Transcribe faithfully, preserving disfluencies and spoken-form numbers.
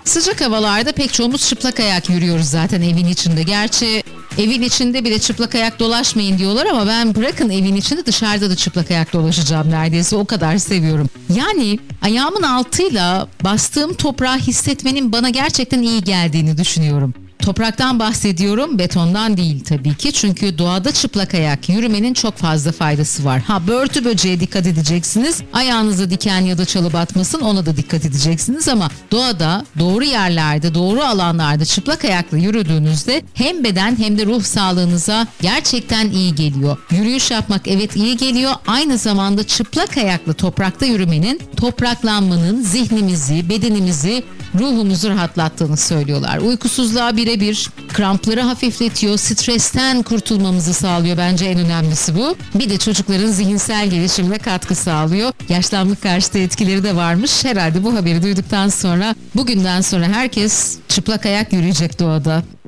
Sıcak havalarda pek çoğumuz çıplak ayak yürüyoruz zaten evin içinde. Gerçi evin içinde bile çıplak ayak dolaşmayın diyorlar ama ben bırakın evin içinde dışarıda da çıplak ayak dolaşacağım neredeyse, o kadar seviyorum. Yani ayağımın altıyla bastığım toprağı hissetmenin bana gerçekten iyi geldiğini düşünüyorum. Topraktan bahsediyorum, betondan değil tabii ki. Çünkü doğada çıplak ayak yürümenin çok fazla faydası var. Ha, börtü böceğe dikkat edeceksiniz. Ayağınıza diken ya da çalı batmasın, ona da dikkat edeceksiniz ama doğada doğru yerlerde, doğru alanlarda çıplak ayakla yürüdüğünüzde hem beden hem de ruh sağlığınıza gerçekten iyi geliyor. Yürüyüş yapmak evet iyi geliyor. Aynı zamanda çıplak ayakla toprakta yürümenin, topraklanmanın zihnimizi, bedenimizi, ruhumuzu rahatlattığını söylüyorlar. Uykusuzluğa birebir, krampları hafifletiyor, stresten kurtulmamızı sağlıyor, bence en önemlisi bu. Bir de çocukların zihinsel gelişimine katkı sağlıyor. Yaşlanmak karşıtı etkileri de varmış. Herhalde bu haberi duyduktan sonra bugünden sonra herkes çıplak ayak yürüyecek doğada.